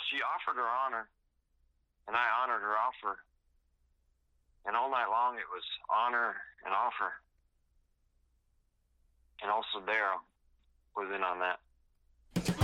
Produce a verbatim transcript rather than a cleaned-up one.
she offered her honor, and I honored her offer. And all night long it was honor and offer. And also Daryl was in on that.